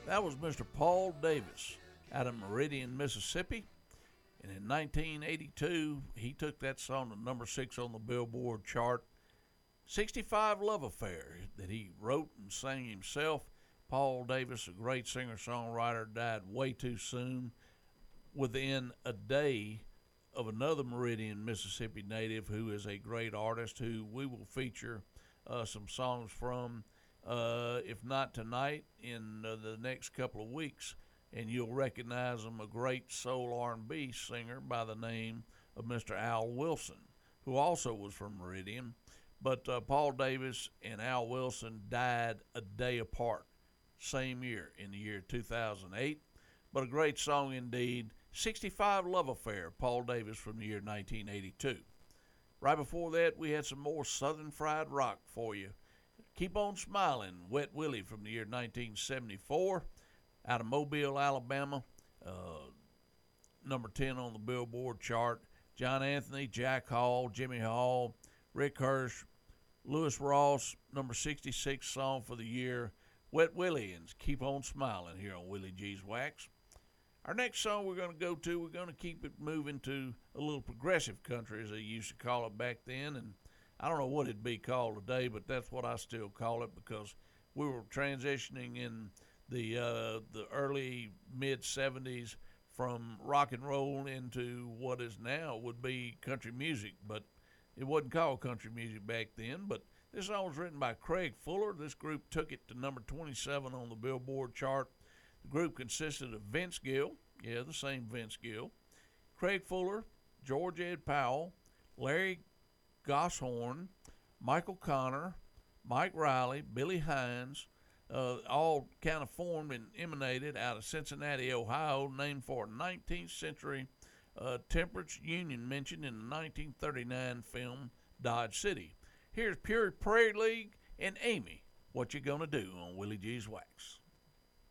That was Mr. Paul Davis out of Meridian, Mississippi. And in 1982, he took that song to number 6 on the Billboard chart. 65 Love Affair that he wrote and sang himself. Paul Davis, a great singer-songwriter, died way too soon. Within a day of another Meridian, Mississippi native who is a great artist who we will feature some songs from, if not tonight, in the next couple of weeks. And you'll recognize him, a great soul R&B singer by the name of Mr. Al Wilson, who also was from Meridian. But Paul Davis and Al Wilson died a day apart, same year, in the year 2008. But a great song indeed, 65 Love Affair, Paul Davis from the year 1982. Right before that, we had some more Southern Fried Rock for you. Keep On Smiling, Wet Willie from the year 1974, out of Mobile, Alabama, number 10 on the Billboard chart. John Anthony, Jack Hall, Jimmy Hall, Rick Hirsch, Lewis Ross, number 66 song for the year, Wet Willie, and Keep On Smiling here on Willie G's Wax. Our next song we're going to go to, we're going to keep it moving to a little progressive country, as they used to call it back then. And I don't know what it'd be called today, but that's what I still call it, because we were transitioning in the early mid-'70s from rock and roll into what is now would be country music. But it wasn't called country music back then. But this song was written by Craig Fuller. This group took it to number 27 on the Billboard chart. The group consisted of Vince Gill, yeah, the same Vince Gill, Craig Fuller, George Ed Powell, Larry Gosshorn, Michael Connor, Mike Riley, Billy Hines, all kind of formed and emanated out of Cincinnati, Ohio, named for a 19th century temperance union mentioned in the 1939 film Dodge City. Here's Pure Prairie League and Amy, What You Gonna Do on Willie G's Wax.